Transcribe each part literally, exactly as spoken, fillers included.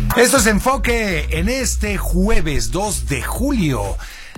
Esto es Enfoque en este jueves dos de julio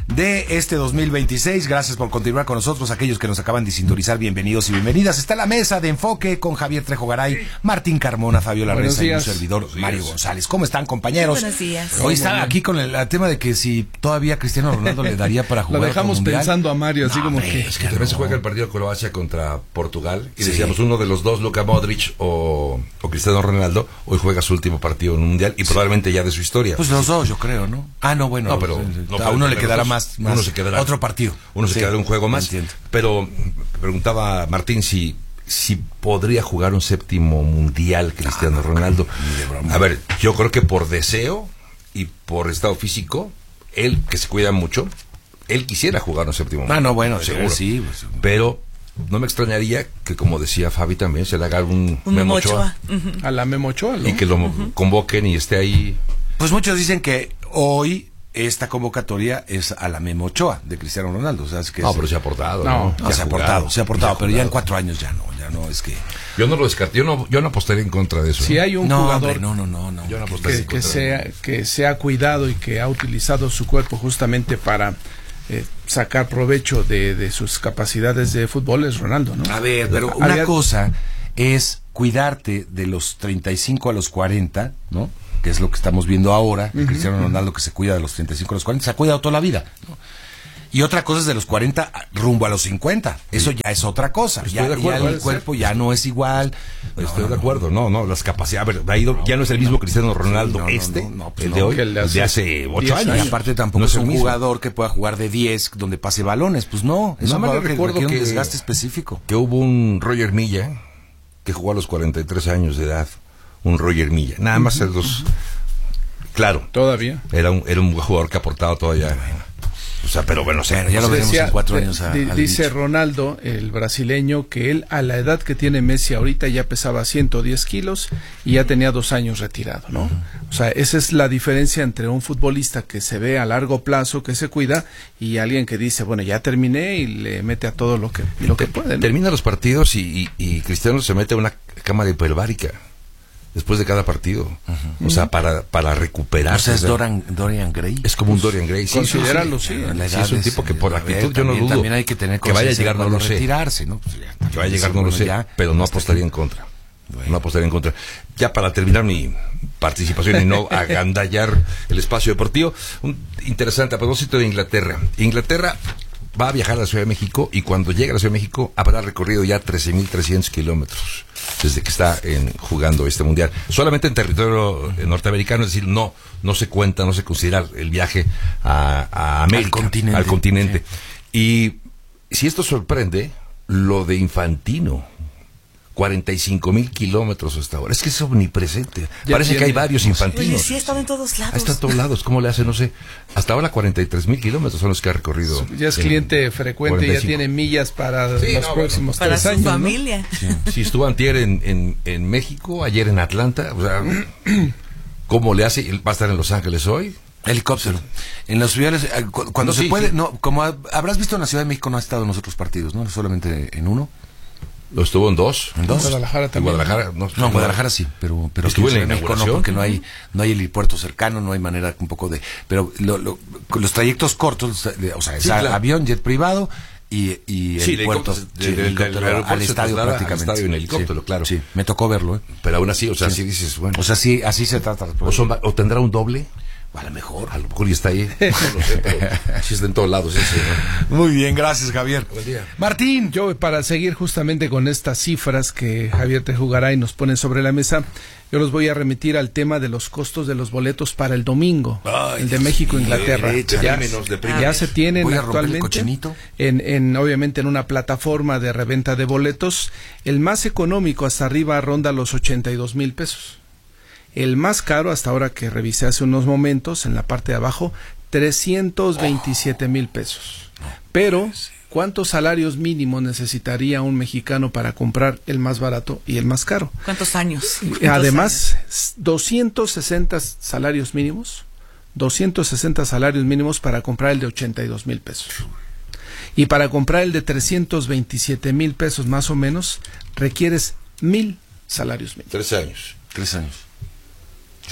de este dos mil veintiséis. Gracias por continuar con nosotros. Aquellos que nos acaban de sintonizar, bienvenidos y bienvenidas. Está la mesa de Enfoque con Javier Trejo Garay, Martín Carmona, Fabiola Reza y un servidor Mario González. ¿Cómo están, compañeros? Buenos días. Hoy está aquí con el, el tema de que si todavía Cristiano Ronaldo le daría para jugar. Lo dejamos pensando a Mario, así no, como que... Es que también se juega el partido de Croacia contra Portugal y sí. decíamos uno de los dos, Luka Modric o, o Cristiano Ronaldo, hoy juega su último partido en un mundial y sí. probablemente ya de su historia. Pues los dos, yo creo, ¿no? Ah, no, bueno. No, pero no, a uno le quedará más, más. Uno se quedará otro partido. Uno se sí, quedará un juego más. Entiendo. Pero preguntaba Martín si, si podría jugar un séptimo mundial Cristiano ah, Ronaldo. A ver, yo creo que por deseo y por estado físico, él que se cuida mucho, él quisiera jugar un séptimo mundial. Ah, no, bueno, seguro. Sí, pues, pero no me extrañaría que, como decía Fabi también, se le haga algún un Memo Ochoa. Uh-huh. A la Memo Ochoa, ¿no? Y que lo uh-huh. convoquen y esté ahí. Pues muchos dicen que hoy esta convocatoria es a la Memo Ochoa de Cristiano Ronaldo. O sea, es que no, es, pero se ha aportado. No, no, no se ha aportado, se ha aportado, pero jugado. ya en cuatro años ya no, ya no, es que... Yo no lo descarté, yo no, yo no apostaría en contra de eso. Si ¿no? hay un no, jugador hombre, no, no, no, no, yo no que, que, sea, que se ha cuidado y que ha utilizado su cuerpo justamente para... Eh, sacar provecho de, de sus capacidades de fútbol es Ronaldo, ¿no? A ver, pero una Había... cosa es cuidarte de los treinta y cinco a los cuarenta, ¿no? Que es lo que estamos viendo ahora, uh-huh, Cristiano Ronaldo uh-huh. que se cuida de los treinta y cinco a los cuarenta, se ha cuidado toda la vida, ¿no? Y otra cosa es de los cuarenta rumbo a los cincuenta. Eso ya es otra cosa. Estoy ya, de acuerdo, ya el cuerpo ya no es igual. No, Estoy no, de acuerdo. No, no, las capacidades. A ver, ha ido, ya no es el mismo Cristiano Ronaldo sí, no, este, no, no, pues el no, de hoy, el de hace ocho años. Y aparte tampoco no es un jugador que pueda jugar de diez donde pase balones. Pues no, es no un jugador que recuerdo requiere que, un desgaste específico. Que hubo un Roger Milla que jugó a los cuarenta y tres años de edad. Un Roger Milla. Nada más uh-huh, los... Uh-huh. Claro. Todavía. Era un, era un jugador que aportaba todavía... O sea, pero bueno, o sea, ya lo veremos decía, en cuatro años. A, di, dice dicho. Ronaldo, el brasileño, que él a la edad que tiene Messi ahorita ya pesaba ciento diez kilos y ya tenía dos años retirado, ¿no? Uh-huh. O sea, esa es la diferencia entre un futbolista que se ve a largo plazo, que se cuida, y alguien que dice, bueno, ya terminé y le mete a todo lo que, lo que puede, ¿no? Termina los partidos y, y, y Cristiano se mete a una cámara hiperbárica después de cada partido, uh-huh. o sea, para para recuperarse. O sea, es Dorian, Dorian Gray. Es como un Dorian Gray. Sí, considéralo, sí. sí, sí, sí es un es, tipo que por actitud ver, yo no dudo. También hay que tener que vaya a llegar, no lo sé. Retirarse, ¿no? Pues ya, que vaya a llegar, no lo sé, ya, pero no apostaría en contra. Bueno. No apostaría en contra. Ya para terminar mi participación y no agandallar el espacio deportivo, un interesante a propósito de Inglaterra. Inglaterra va a viajar a la Ciudad de México y cuando llegue a la Ciudad de México habrá recorrido ya trece mil trescientos kilómetros desde que está en, jugando este mundial. Solamente en territorio norteamericano, es decir, no no se cuenta, no se considera el viaje a, a América, al continente. Al continente. Sí. Y si esto sorprende, lo de Infantino, cuarenta y cinco mil kilómetros hasta ahora. Es que es omnipresente. Ya Parece tiene, que hay varios Infantinos. Oye, sí, ha estado en todos lados. Está en todos lados. ¿Cómo le hace? No sé. Hasta ahora cuarenta y tres mil kilómetros son los que ha recorrido. Ya es cliente frecuente, cuarenta y cinco. Ya tiene millas para sí, los no, próximos para tres su años. familia. ¿No? Sí. Sí, estuvo antier en, en, en México, ayer en Atlanta. O sea, ¿cómo le hace? Va a estar en Los Ángeles hoy. Helicóptero. En los ciudades, cuando no, se sí, puede, sí. no, como habrás visto en la Ciudad de México no ha estado en los otros partidos, ¿no? Solamente en uno. Lo estuvo en dos. En dos. Guadalajara también. En Guadalajara, no, no, en Guadalajara sí, pero pero estuvo en la inauguración. No, porque no hay no hay helipuerto cercano, no hay manera un poco de, pero lo, lo, los trayectos cortos, o sea, es sí, claro. avión, jet privado y y sí, helipuerto, de, de, de, de, de, al estadio prácticamente. Al estadio en helicóptero, sí, claro. Sí, me tocó verlo, ¿eh? Pero aún así, o sea, sí, sí dices, bueno. O sea, sí, así se trata. O, son, o tendrá un doble. A lo mejor. A lo mejor ya está ahí. No lo sé, pero sí está en todos lados ese, ¿no? Muy bien, gracias, Javier. Buen día. Martín, yo para seguir justamente con estas cifras que Javier Trejo Garay nos pone sobre la mesa, yo los voy a remitir al tema de los costos de los boletos para el domingo, Ay, el de México-Inglaterra. Ya, ya se tienen voy a actualmente en, en, obviamente en una plataforma de reventa de boletos. El más económico hasta arriba ronda los ochenta y dos mil pesos. El más caro, hasta ahora que revisé hace unos momentos, en la parte de abajo, trescientos veintisiete mil pesos. Pero, ¿cuántos salarios mínimos necesitaría un mexicano para comprar el más barato y el más caro? ¿Cuántos años? ¿Cuántos Además, años? doscientos sesenta salarios mínimos, doscientos sesenta salarios mínimos para comprar el de ochenta y dos mil pesos. Y para comprar el de trescientos veintisiete mil pesos más o menos, requieres mil salarios mínimos. Tres años. Tres años. Sí.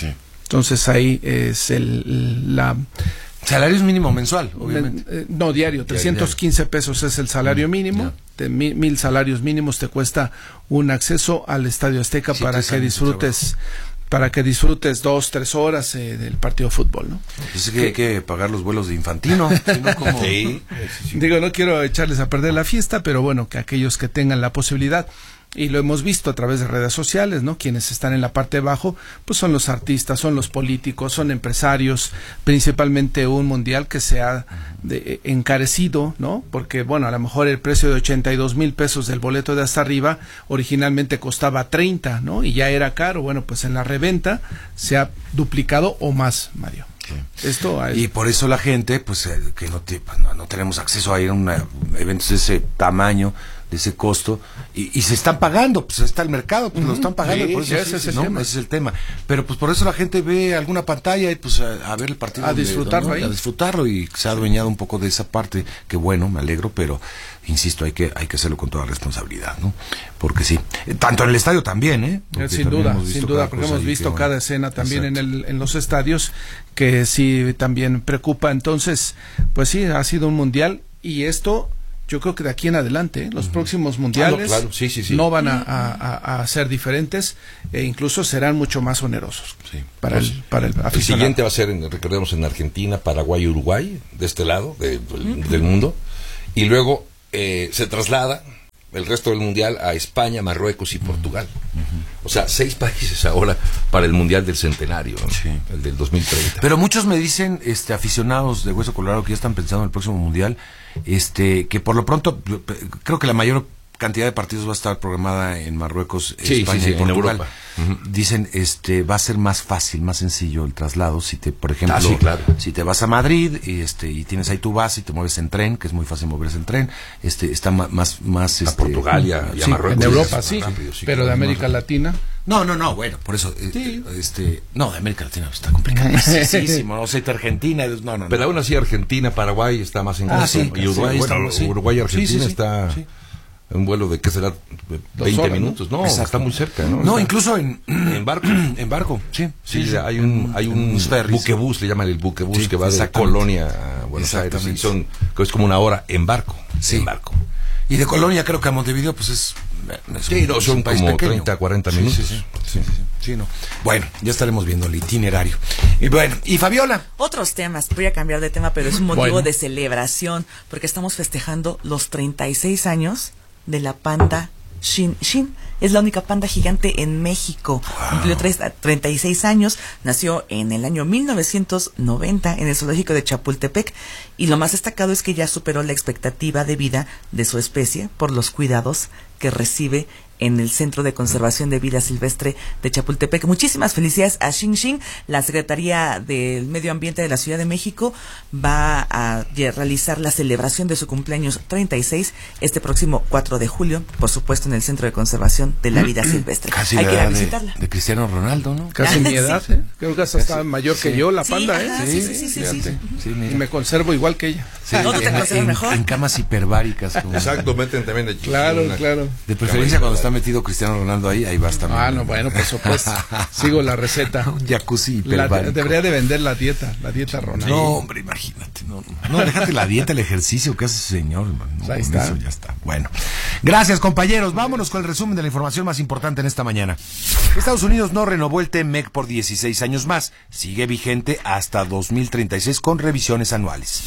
Entonces ahí es el la salario es mínimo mensual, obviamente. Eh, no, diario, trescientos quince pesos es el salario mínimo. No. De mil, mil salarios mínimos te cuesta un acceso al Estadio Azteca sí, para que disfrutes para que disfrutes dos, tres horas eh, del partido de fútbol, ¿no? Dice que hay que pagar los vuelos de Infantino. Sino como... sí, sí, sí. Digo, no quiero echarles a perder la fiesta, pero bueno, que aquellos que tengan la posibilidad, y lo hemos visto a través de redes sociales, ¿no? Quienes están en la parte de abajo, pues son los artistas, son los políticos, son empresarios, principalmente un mundial que se ha de, encarecido, ¿no? Porque, bueno, a lo mejor el precio de ochenta y dos mil pesos del boleto de hasta arriba originalmente costaba treinta, ¿no? Y ya era caro. Bueno, pues en la reventa se ha duplicado o más, Mario. Sí. Esto es... Y por eso la gente, pues, eh, que no, te, pues, no, no tenemos acceso a ir a un eventos de ese tamaño, de ese costo, y, y se están pagando, pues está el mercado, pues uh-huh. lo están pagando, sí, por eso ese, sí, es el ¿no? tema. ese es el tema. Pero pues por eso la gente ve alguna pantalla y pues a, a ver el partido. A disfrutarlo ¿no? ahí. A disfrutarlo, y se ha adueñado un poco de esa parte, que bueno, me alegro, pero insisto, hay que hay que hacerlo con toda responsabilidad, ¿no? Porque sí, tanto en el estadio también, ¿eh? Porque sin duda, sin duda, porque hemos visto cada escena también en el en los estadios que sí también preocupa. Entonces, pues sí, ha sido un mundial, y esto yo creo que de aquí en adelante, ¿eh? los uh-huh. próximos mundiales claro, claro. Sí, sí, sí. no van a, a, a ser diferentes, e incluso serán mucho más onerosos sí. para, pues, el, para el aficionado. El siguiente va a ser, en, recordemos, en Argentina, Paraguay y Uruguay, de este lado de, uh-huh. del mundo, y luego eh, se traslada el resto del mundial a España, Marruecos y Portugal. Uh-huh. O sea, seis países ahora para el mundial del centenario, ¿no? Sí. El del dos mil treinta. Pero muchos me dicen, este, aficionados de Hueso Colorado, que ya están pensando en el próximo mundial, este, que por lo pronto, creo que la mayor cantidad de partidos va a estar programada en Marruecos, sí, España sí, sí, y Portugal. En Europa. Uh-huh. Dicen, este, va a ser más fácil, más sencillo el traslado si te, por ejemplo, ah, sí, claro. si te vas a Madrid y este y tienes ahí tu base y te mueves en tren, que es muy fácil moverse en tren, este, está más más, más a este, Portugal y a, y a sí, Marruecos. En Europa sí, rápido, sí, pero de América Latina. No, no, no, bueno, por eso, sí. este, no, de América Latina está complicadísimo, no sé, de Argentina, no, no, pero no. aún así Argentina, Paraguay está más en ah, sí, y Uruguay, sí, está, bueno, sí. Uruguay y Argentina sí, sí, sí, está sí. un vuelo de, ¿qué será? veinte horas, minutos, ¿no? Exacto. Está muy cerca, ¿no? No, está, incluso en, en barco. En barco, sí. Sí, sí, sí. hay un, hay un buquebús, le llaman el buquebús, sí, que va de Colonia a Buenos Aires, y son, es como una hora en barco, sí. en barco. Y de Colonia creo que a Montevideo, pues es... es sí, un, no, son un país como pequeño. treinta, cuarenta minutos. Sí, sí, sí. sí, sí, sí. Sí, no. Bueno, ya estaremos viendo el itinerario. Y bueno, ¿y Fabiola? Otros temas, voy a cambiar de tema, pero es un motivo bueno. de celebración, porque estamos festejando los treinta y seis años de la panda Shin Shin. Es la única panda gigante en México. Wow. Cumplió treinta y seis años, nació en el año mil novecientos noventa en el zoológico de Chapultepec, y lo más destacado es que ya superó la expectativa de vida de su especie por los cuidados que recibe en el Centro de Conservación de Vida Silvestre de Chapultepec. Muchísimas felicidades a Shin Shin. La Secretaría del Medio Ambiente de la Ciudad de México va a realizar la celebración de su cumpleaños treinta y seis este próximo cuatro de julio, por supuesto en el Centro de Conservación de la Vida Silvestre. Casi Hay la que ir a edad visitarla. De, de Cristiano Ronaldo, ¿no? Casi mi edad, sí. ¿eh? Creo que hasta está mayor que sí. yo, la Sí, panda, ajá, ¿eh? sí, sí, sí, sí, sí, sí. Sí, Y me conservo igual que ella. Sí, no, tú te en, conservas en, mejor. en camas hiperbáricas. Como... Exacto, meten también de Claro, una... claro. De preferencia cuando está metido Cristiano Ronaldo ahí, ahí vas también. Ah, no, bueno, por supuesto. Sigo la receta. Un jacuzzi la, hiperbárico. Debería de vender la dieta, la dieta Ronaldo. No, hombre, imagínate. No, no, déjate la dieta, el ejercicio que hace ese señor. No, ahí está. Eso ya está. Bueno, gracias, compañeros. Vámonos con el resumen de la información más importante en esta mañana. Estados Unidos no renovó el T M E C por dieciséis años más. Sigue vigente hasta dos mil treinta y seis con revisiones anuales.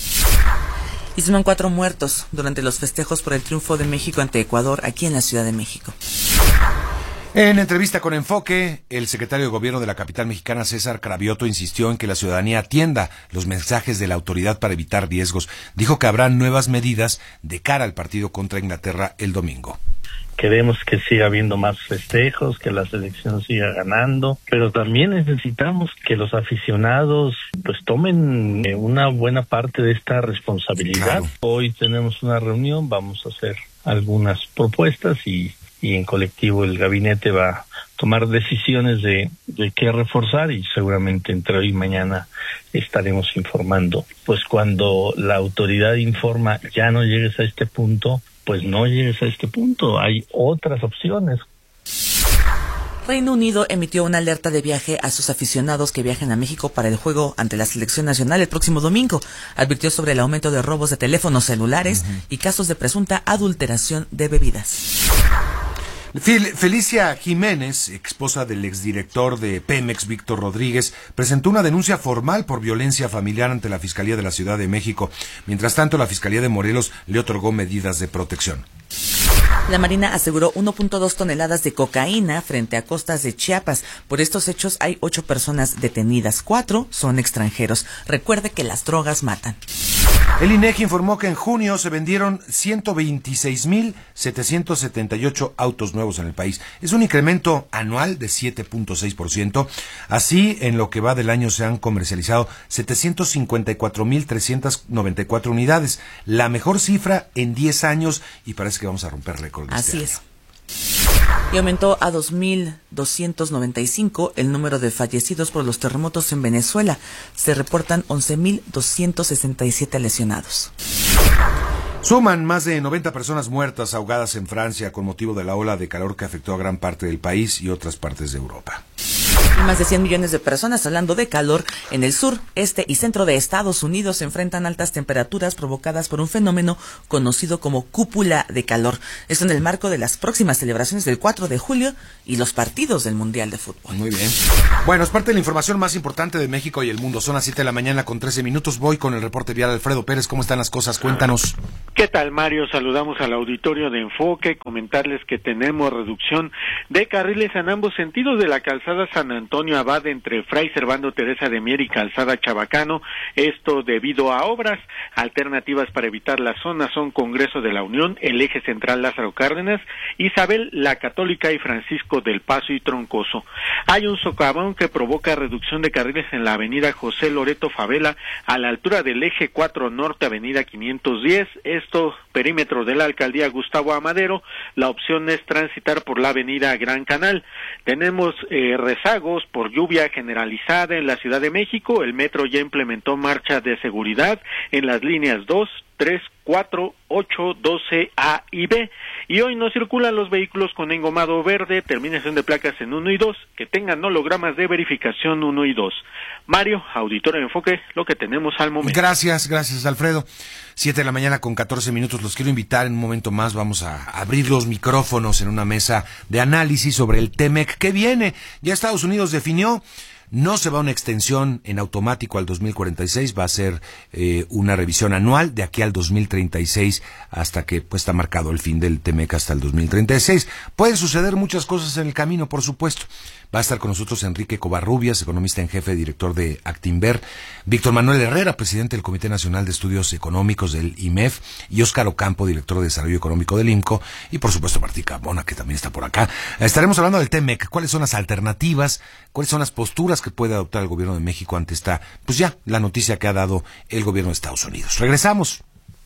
Y suman cuatro muertos durante los festejos por el triunfo de México ante Ecuador aquí en la Ciudad de México. En entrevista con Enfoque, el secretario de Gobierno de la capital mexicana, César Cravioto, insistió en que la ciudadanía atienda los mensajes de la autoridad para evitar riesgos. Dijo que habrá nuevas medidas de cara al partido contra Inglaterra el domingo. Queremos que siga habiendo más festejos, que la selección siga ganando, pero también necesitamos que los aficionados pues tomen una buena parte de esta responsabilidad. Claro. Hoy tenemos una reunión, vamos a hacer algunas propuestas y, y en colectivo el gabinete va a tomar decisiones de, de qué reforzar, y seguramente entre hoy y mañana estaremos informando. Pues cuando la autoridad informa ya no llegues a este punto, pues no llegues a este punto, hay otras opciones. Reino Unido emitió una alerta de viaje a sus aficionados que viajen a México para el juego ante la selección nacional el próximo domingo. Advirtió sobre el aumento de robos de teléfonos celulares uh-huh. y casos de presunta adulteración de bebidas. Felicia Jiménez, esposa del exdirector de Pemex, Víctor Rodríguez, presentó una denuncia formal por violencia familiar ante la Fiscalía de la Ciudad de México. Mientras tanto, la Fiscalía de Morelos le otorgó medidas de protección. La Marina aseguró uno punto dos toneladas de cocaína frente a costas de Chiapas. Por estos hechos hay ocho personas detenidas. Cuatro son extranjeros. Recuerde que las drogas matan. El INEGI informó que en junio se vendieron ciento veintiséis mil setecientos setenta y ocho autos nuevos en el país. Es un incremento anual de siete punto seis por ciento. Así, en lo que va del año se han comercializado setecientos cincuenta y cuatro mil trescientas noventa y cuatro unidades. La mejor cifra en diez años y parece que vamos a romper récord. Así es. Y aumentó a dos mil doscientos noventa y cinco el número de fallecidos por los terremotos en Venezuela. Se reportan once mil doscientos sesenta y siete lesionados. Suman más de noventa personas muertas ahogadas en Francia con motivo de la ola de calor que afectó a gran parte del país y otras partes de Europa. Y más de cien millones de personas, hablando de calor, en el sur, este y centro de Estados Unidos se enfrentan altas temperaturas provocadas por un fenómeno conocido como cúpula de calor. Esto en el marco de las próximas celebraciones del cuatro de julio y los partidos del Mundial de Fútbol. Muy bien. Bueno, es parte de la información más importante de México y el mundo. Son las siete de la mañana con trece minutos. Voy con el reporte vial. Alfredo Pérez, ¿cómo están las cosas? Cuéntanos. ¿Qué tal, Mario? Saludamos al auditorio de Enfoque, comentarles que tenemos reducción de carriles en ambos sentidos de la calzada San Antonio Abad entre Fray Servando Teresa de Mier y calzada Chabacano, esto debido a obras. Alternativas para evitar la zona son Congreso de la Unión, el Eje Central Lázaro Cárdenas, Isabel la Católica y Francisco del Paso y Troncoso. Hay un socavón que provoca reducción de carriles en la avenida José Loreto Favela a la altura del Eje cuatro Norte, avenida quinientos diez, esto perímetro de la alcaldía Gustavo Amadero. La opción es transitar por la avenida Gran Canal. Tenemos eh, rezagos por lluvia generalizada en la Ciudad de México. El metro ya implementó marcha de seguridad en las líneas dos, tres, cuatro, ocho, doce, A y B. Y hoy no circulan los vehículos con engomado verde, terminación de placas en uno y dos, que tengan hologramas de verificación uno y dos. Mario, Auditorio de Enfoque, lo que tenemos al momento. Gracias, gracias, Alfredo. Siete de la mañana con catorce minutos. Los quiero invitar en un momento más. Vamos a abrir los micrófonos en una mesa de análisis sobre el TEMEC que viene. Ya Estados Unidos definió. No se va a una extensión en automático al dos mil cuarenta y seis, va a ser eh, una revisión anual de aquí al dos mil treinta y seis, hasta que pues está marcado el fin del TEMEC hasta el dos mil treinta y seis. Pueden suceder muchas cosas en el camino, por supuesto. Va a estar con nosotros Enrique Covarrubias, economista en jefe, director de Actinver, Víctor Manuel Herrera, presidente del Comité Nacional de Estudios Económicos del I M E F, y Óscar Ocampo, director de Desarrollo Económico del IMCO, y por supuesto Martí Carmona, que también está por acá. Estaremos hablando del TEMEC, cuáles son las alternativas, cuáles son las posturas que puede adoptar el gobierno de México ante esta, pues ya, la noticia que ha dado el gobierno de Estados Unidos. Regresamos.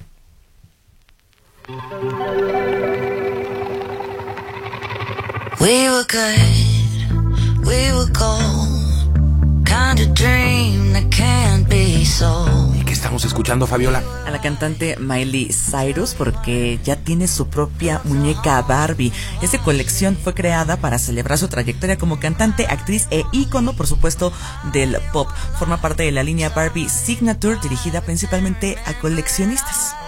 We were good, we were gold, kind of dream that can't be sold. ¿Y qué estamos escuchando, Fabiola? A la cantante Miley Cyrus, porque ya tiene su propia muñeca Barbie. Esta colección fue creada para celebrar su trayectoria como cantante, actriz e ícono, por supuesto, del pop. Forma parte de la línea Barbie Signature, dirigida principalmente a coleccionistas.